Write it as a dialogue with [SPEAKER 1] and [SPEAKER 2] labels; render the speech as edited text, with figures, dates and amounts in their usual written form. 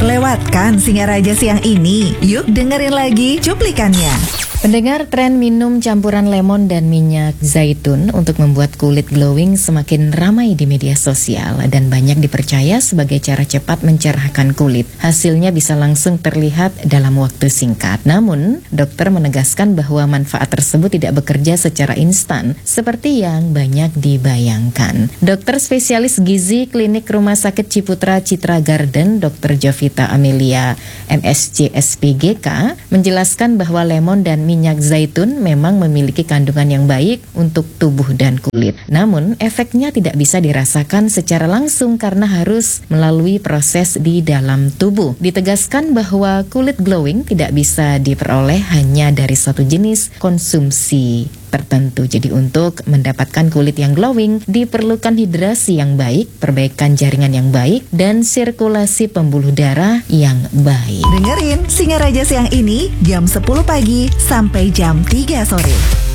[SPEAKER 1] terlewatkan Singaraja siang ini? Yuk dengerin lagi cuplikannya.
[SPEAKER 2] Pendengar, tren minum campuran lemon dan minyak zaitun untuk membuat kulit glowing semakin ramai di media sosial dan banyak dipercaya sebagai cara cepat mencerahkan kulit. Hasilnya bisa langsung terlihat dalam waktu singkat. Namun, dokter menegaskan bahwa manfaat tersebut tidak bekerja secara instan seperti yang banyak dibayangkan. Dokter spesialis gizi Klinik Rumah Sakit Ciputra Citra Garden, Dr. Jovita Amelia, MSc SPGK, menjelaskan bahwa lemon dan minyak zaitun memang memiliki kandungan yang baik untuk tubuh dan kulit. Namun, efeknya tidak bisa dirasakan secara langsung karena harus melalui proses di dalam tubuh. Ditegaskan bahwa kulit glowing tidak bisa diperoleh hanya dari satu jenis konsumsi tertentu. Jadi untuk mendapatkan kulit yang glowing diperlukan hidrasi yang baik, perbaikan jaringan yang baik, dan sirkulasi pembuluh darah yang baik.
[SPEAKER 1] Dengerin Singaraja siang ini jam 10 pagi sampai jam 3 sore.